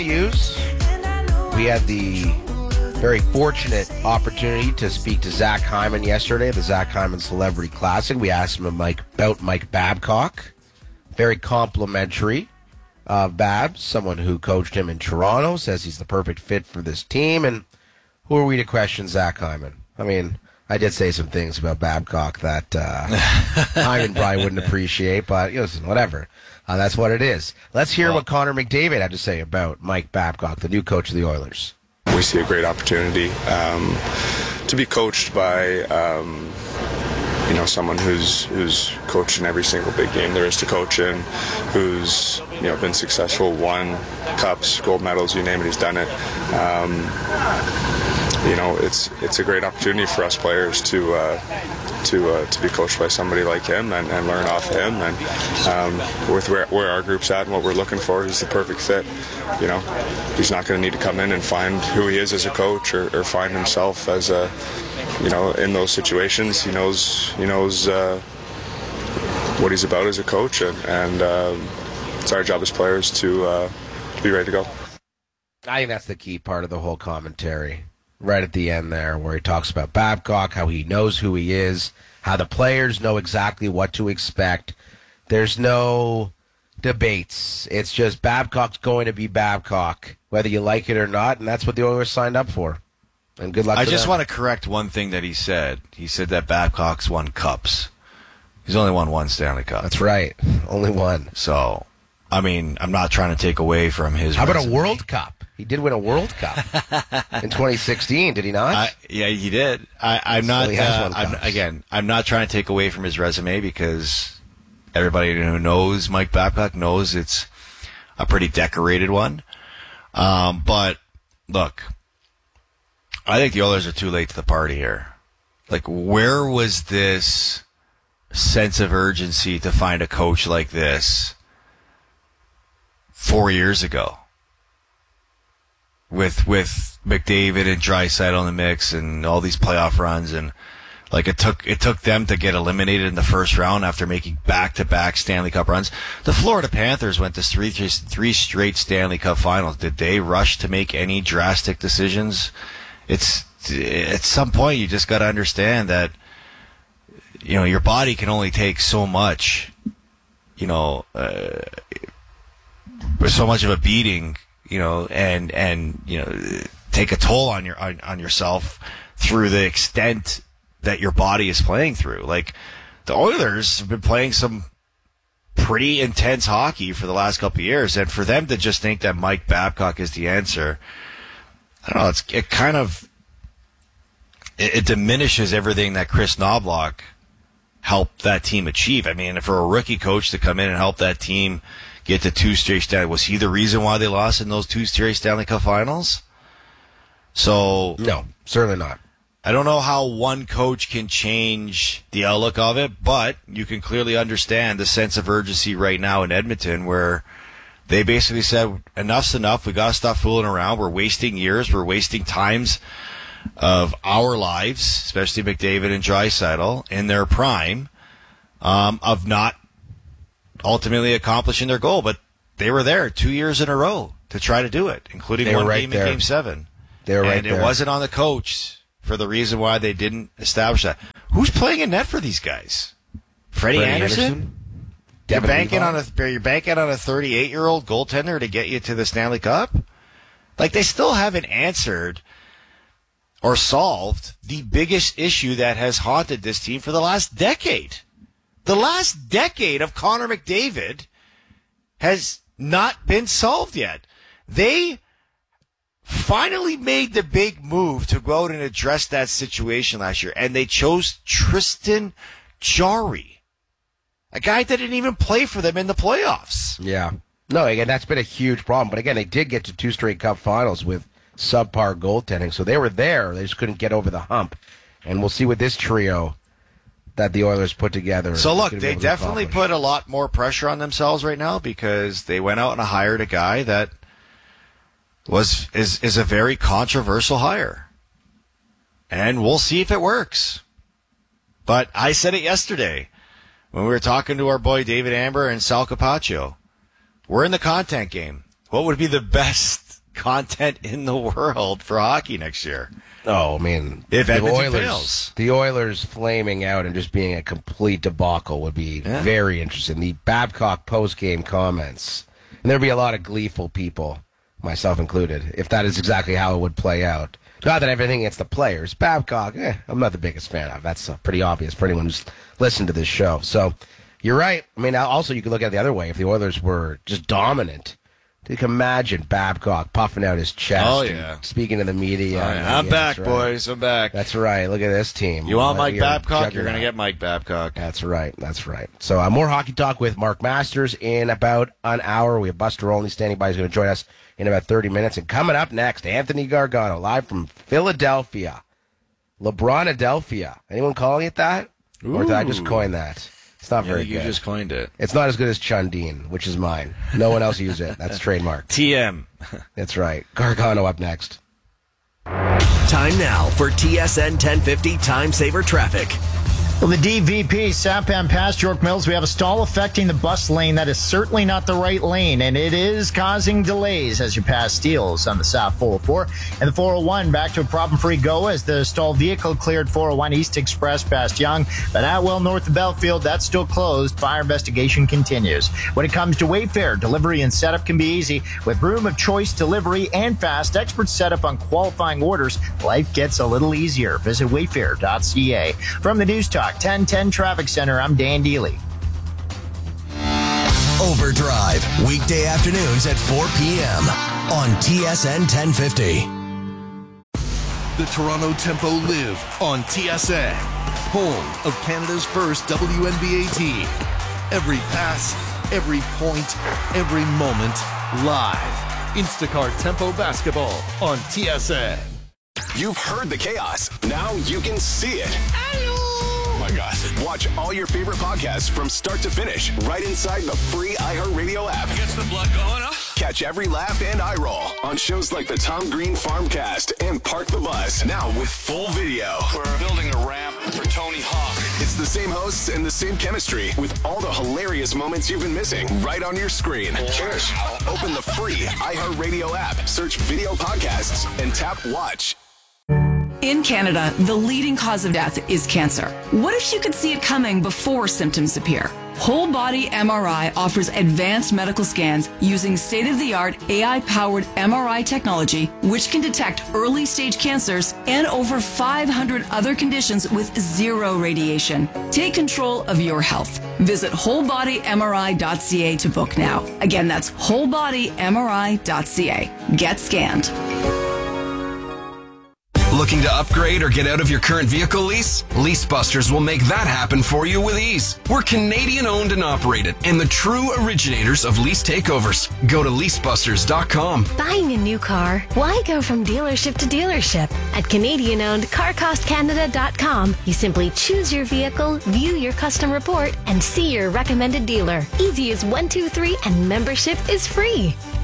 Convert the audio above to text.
continues. We had the very fortunate opportunity to speak to Zach Hyman yesterday, the Zach Hyman Celebrity Classic. We asked him about Mike Babcock. Very complimentary of Babs, someone who coached him in Toronto, says he's the perfect fit for this team. And who are we to question Zach Hyman? I mean, I did say some things about Babcock that Hyman probably wouldn't appreciate, but listen, whatever. That's what it is. Let's hear what Connor McDavid had to say about Mike Babcock, the new coach of the Oilers. We see a great opportunity to be coached by someone who's coached in every single big game there is to coach in, who's been successful, won cups, gold medals, you name it, he's done it. It's a great opportunity for us players to be coached by somebody like him and learn off him. And with where our group's at and what we're looking for, he's the perfect fit. He's not going to need to come in and find who he is as a coach or find himself as a, in those situations. He knows what he's about as a coach, and it's our job as players to be ready to go. I think that's the key part of the whole commentary. Right at the end there, where he talks about Babcock, how he knows who he is, how the players know exactly what to expect. There's no debates. It's just Babcock's going to be Babcock, whether you like it or not, and that's what the Oilers signed up for. And good luck to them. I just want to correct one thing that he said. He said that Babcock's won cups. He's only won one Stanley Cup. That's right. Only one. So, I mean, I'm not trying to take away from his How about resume. a World Cup? He did win a World Cup in 2016, did he not? Yeah, he did. I'm not trying to take away from his resume because everybody who knows Mike Babcock knows it's a pretty decorated one. But look, I think the Oilers are too late to the party here. Like, where was this sense of urgency to find a coach like this 4 years ago? With McDavid and Draisaitl in the mix and all these playoff runs, and like it took them to get eliminated in the first round after making back-to-back Stanley Cup runs. The Florida Panthers went to three straight Stanley Cup finals. Did they rush to make any drastic decisions? It's at some point you just got to understand that your body can only take so much, so much of a beating. And take a toll on yourself through the extent that your body is playing through. Like, the Oilers have been playing some pretty intense hockey for the last couple of years, and for them to just think that Mike Babcock is the answer, I don't know, it diminishes everything that Chris Knobloch helped that team achieve. I mean, for a rookie coach to come in and help that team get to two straight Stanley, was he the reason why they lost in those two straight Stanley Cup finals? So no, certainly not. I don't know how one coach can change the outlook of it, but you can clearly understand the sense of urgency right now in Edmonton, where they basically said, enough's enough. We got to stop fooling around. We're wasting years. We're wasting times of our lives, especially McDavid and Draisaitl in their prime, of not ultimately accomplishing their goal. But they were there 2 years in a row to try to do it, including one game in Game 7. They were right and there. It wasn't on the coach for the reason why they didn't establish that. Who's playing in net for these guys? Freddie Anderson? You're banking on a 38-year-old goaltender to get you to the Stanley Cup? Like, they still haven't answered or solved the biggest issue that has haunted this team for the last decade. The last decade of Connor McDavid has not been solved yet. They finally made the big move to go out and address that situation last year, and they chose Tristan Jarry, a guy that didn't even play for them in the playoffs. Yeah. No, again, that's been a huge problem. But again, they did get to two straight Cup finals with subpar goaltending. So they were there. They just couldn't get over the hump. And we'll see what this trio that the Oilers put together. So look, they definitely put a lot more pressure on themselves right now because they went out and hired a guy that is a very controversial hire. And we'll see if it works. But I said it yesterday when we were talking to our boy David Amber and Sal Capaccio. We're in the content game. What would be the best content in the world for hockey next year. Oh, I mean, if Edmonton fails. The Oilers flaming out and just being a complete debacle would be very interesting. The Babcock post-game comments, and there'd be a lot of gleeful people, myself included, if that is exactly how it would play out. Not that everything against the players. Babcock, I'm not the biggest fan of. That's pretty obvious for anyone who's listened to this show. So you're right. I mean, also you could look at it the other way. If the Oilers were just dominant, you can imagine Babcock puffing out his chest and speaking to the media. I'm back, boys. I'm back. That's right. Look at this team. You want Mike Babcock? You're going to get Mike Babcock. That's right. So more hockey talk with Mark Masters in about an hour. We have Buster Olney standing by. He's going to join us in about 30 minutes. And coming up next, Anthony Gargano, live from Philadelphia. LeBronadelphia. Anyone calling it that? Ooh. Or did I just coin that? It's not very good. You just coined it. It's not as good as Chundine, which is mine. No one else used it. That's trademark. TM. That's right. Gargano up next. Time now for TSN 1050 Time Saver Traffic. Well, the DVP southbound past York Mills, we have a stall affecting the bus lane. That is certainly not the right lane, and it is causing delays as you pass Steeles on the South 404. And the 401 back to a problem-free go as the stalled vehicle cleared 401 East Express past Young. But Atwell north of Belfield, that's still closed. Fire investigation continues. When it comes to Wayfair, delivery and setup can be easy. With room of choice delivery and fast expert setup on qualifying orders, life gets a little easier. Visit wayfair.ca. From the News Talk 1010 Traffic Center, I'm Dan Deely. Overdrive, weekday afternoons at 4 p.m. on TSN 1050. The Toronto Tempo live on TSN, home of Canada's first WNBA team. Every pass, every point, every moment, live. Instacart Tempo Basketball on TSN. You've heard the chaos. Now you can see it. Oh my God. Watch all your favorite podcasts from start to finish right inside the free iHeartRadio app. Gets the blood going, huh? Catch every laugh and eye roll on shows like the Tom Green Farmcast and Park the Bus. Now with full video. We're building a ramp for Tony Hawk. It's the same hosts and the same chemistry with all the hilarious moments you've been missing right on your screen. Cheers. Open the free iHeartRadio app, search video podcasts, and tap watch. In Canada, the leading cause of death is cancer. What if you could see it coming before symptoms appear? Whole Body MRI offers advanced medical scans using state-of-the-art AI-powered MRI technology, which can detect early-stage cancers and over 500 other conditions with zero radiation. Take control of your health. Visit wholebodymri.ca to book now. Again, that's wholebodymri.ca. Get scanned. Looking to upgrade or get out of your current vehicle lease? LeaseBusters will make that happen for you with ease. We're Canadian owned and operated and the true originators of lease takeovers. Go to leasebusters.com. Buying a new car? Why go from dealership to dealership? At Canadian owned CarCostCanada.com, you simply choose your vehicle, view your custom report, and see your recommended dealer. Easy as 1, 2, 3, and membership is free.